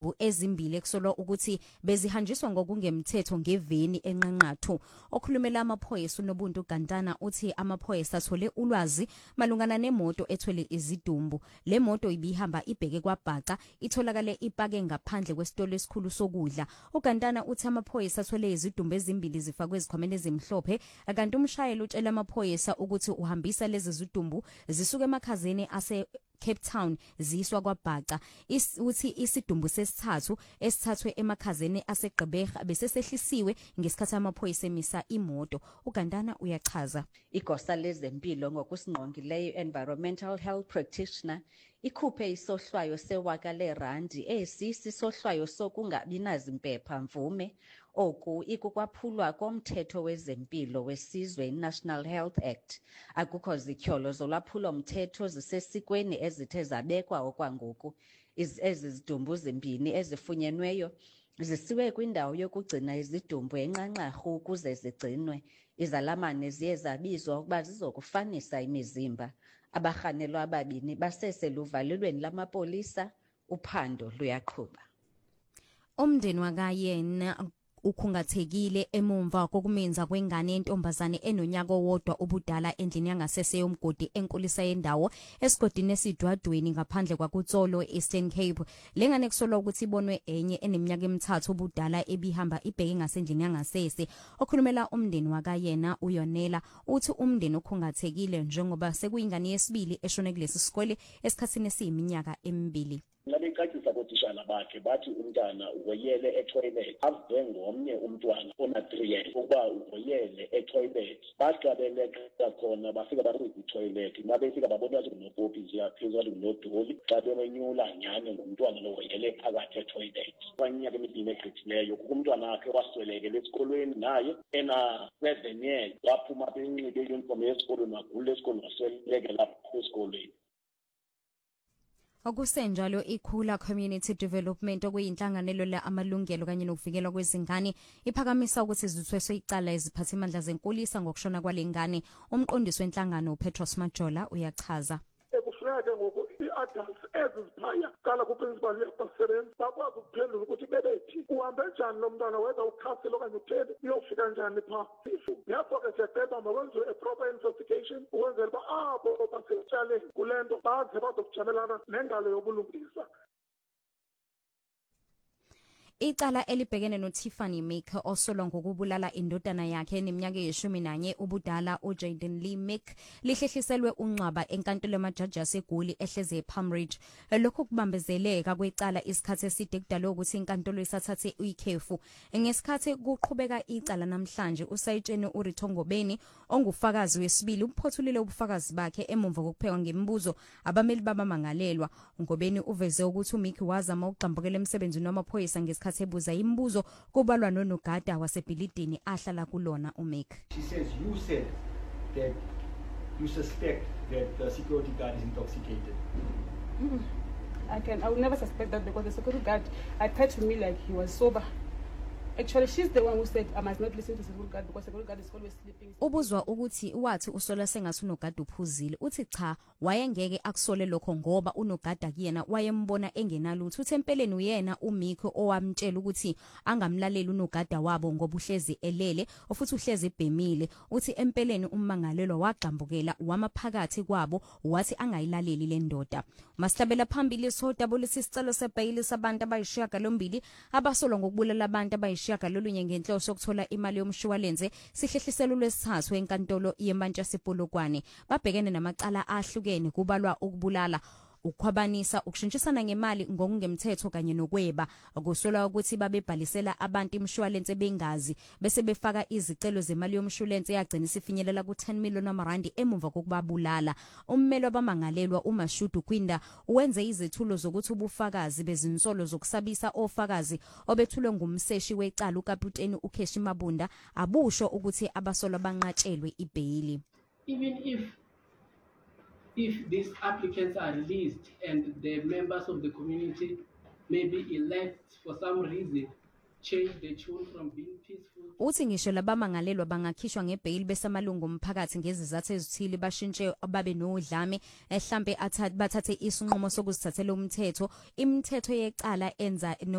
izidumbu ezimbili ekusolwa ukuthi bezihanjiswa ngokungemthetho ngeveni enqanqathu. Okhulumela amaphoyisa uNobuntu Gantana uthi amaphoyisa athole ulwazi malungana nemoto ethwele izidumbu. Le moto ibihamba ibheke kwaBhaca, itholakale ipake ngaphandle kwesitolo esikhulu sokudla. uGantana uthi amaphoyisa athole izidumbu ezimbili zifakwe ezikhwameni ezimhlophe, kanti umshayeli utshela amaphoyisa ukuthi uhambisa lezi zidumbu zisuka emakhazeni ase Cape Town ziswa kwaBhaca. Uthi isidumbu sesithathu esithathwe emakhazeni aseGqeberha bese sehlisiwe ngesikhathi amaphoyisa emisa imoto. uGantana uyachaza. Igosa lezempilo ngokusingqongileyo environmental health practitioner ikhuphe isohlwayo R1,000 esisisohlwayo sokungabi nazimpepha mvume. Oku ikukwaphulwa komthetho wezempilo wesizwe National Health Act. Akukho zityholo zolwaphulo mthetho zisesikweni ezithe zabekwa okwangoku. Ezi zidumbu zimbini ezifunyenweyo zisiwe kwindawo yokugcina izidumbu enqanqarhu ukuze zigcinwe. Izalamane ziye zabizwa ukuba zizokufanisa imizimba. Abarhanelwa ababini baseseluvalelweni lamapolisa. Uphando luyaqhuba. Umndeni wakayena ukhungathekile emumva kokumenza kwengane yentombazane enonyaka owodwa ubudala endlini yangasese yomgodi enkulisa yendawo esigodini esidwadweni ngaphandle kwakuTsolo Eastern Cape. Lengane kusolwa ukuthi ibonwe enye eneminyaka emithathu ubudala ebihamba ibheke ngasendlini yangasese. Okhulumela umndeni wakayena uYonela uthi umndeni ukhungathekile njengoba sekuyingane yesibili eshone kulesi sikole esikhatsini esiyiminyaka emibili. Ngabecacisa kothishala bakhe bathi umntana uhoyele etoilet, ave ngomnye umntwana ona-3 years ukuba uhoyele etoilet. Bathi xa beleqa khona bafika babuza itoilet, mabefika babona ukuthi kunopopi ziyaphezulu kunodoli, xa bemenyula nyhani ngumntwana lohoyele phakathi etoilet. Kwanyaka emibini egqithileyo umntwana wakhe waswelekela esikolweni naye ena-7 years, waphuma apha enxibe iyunifomu yesikolweni wagula esikolweni waswelekela esikolweni. Okusenjalo iKhula Community Development okuyinhlanganelo la amalungelo kanye nokuvikelwa kwezingane iphakamisa ukuthi zithweswe icala eziphathimandla zenkulisa ngokushona kwalengane. Umqondisi wenhlangano uPetros Majola uyachaza. Kufuneka ngoku i-adults eziziphaya kala ku-principal yabasebenzi bakwazi ukuphendula ukuthi bebethi uhambe njani lo mntwana whether ukhasile okanye utheni uyofika njani phaa. Ngakho ke siyacela makwenziwe a proper investigation ukwenzela uba abo basekutyaleni kule nto baze bazokujamelana nengalo yobulungisa. Icala elibhekene noTiffany Maker osolwa ngokubulala indodana yakhe eneminyaka ye-11 ubudala uJaden Lee Maker lihlehliselwe unqwaba enkantolo yamajaji yaseGoli ehleze ePalm Ridge. Lokhu kubambezeleka kwecala isikhathi eside kudalwe ukuthi inkantolo isathathe ikhefu. Ngesikhathi kuqhubeka icala namhlanje usayitshene uRithongobeni ongufakazi wesibili uphothulile ubufakazi bakhe emumva kokuphekwa ngemibuzo abameli babamangalelwa. Ngobeni uveze ukuthi uMick wazama ukugxambukela emsebenzini wamaphoyisa ngesikhathi ebuza imibuzo kubalwa nonogada wasebhilidini ahlala kulona uMick. She says you said that you suspect that the security guard is intoxicated. I would never suspect that because the security guard appeared to me like he was sober. Actually, she's the one who said I must not listen to security guard because security guard is always sleeping. Ubuzwa ukuthi wathi usola sengathi unogada uphuzile. Uthi cha, wayengeke akusole lokho ngoba unogada kuyena wayembona engenalutho. Uthi empeleni uyena uMiko owamtshela ukuthi angamlaleli unogada wabo ngoba uhlezi elele, ofuthi uhlezi ebhemile. Uthi empeleni ummangalelwa wagxambukela wamaphakathi kwabo wathi angayilaleli le ndoda. Masihlabela phambili sodabula isicelo sebail sabantu abayishiyagalombili abasolwa ngokubulala abantu abayishiyagololunye ngenhloso yokuthola imali yomshwalense sihlehliselo lwesithathu enkantolo yeMantshisi Polokwane. Babhekene namacala ahlukene kubalwa ukubulala, ukukhwabanisa, ukushintshisana ngemali ngokungemthetho kanye nokweba. Akusolwa ukuthi babebhalisela abantu imshwalense bengazi bese befaka izicelo zemali yomshwalense yagcina isifinyelela ku10 million rand emumva kokubabulala. Ummeli wabamangalelwa uMashudu Kwinda uwenze izethulo zokuthi ubufakazi bezinsolo zokusabisa ofakazi obethulwe ngumseshi wecala uKaputeni uKheshi Mabunda abusho ukuthi abasolwa banqatshelwe ibhayili. Even if these applicants are released and the members of the community maybe elect for some reason change the tune from being peaceful. Uthi ngisho labamangalelwa bangakhishwa ngebhayili besamalungu omphakathi ngezizathu ezithile bashintshe babe nodlame ehlambe bathathe isinqumo sokuzithathela umthetho. Imithetho yecala enza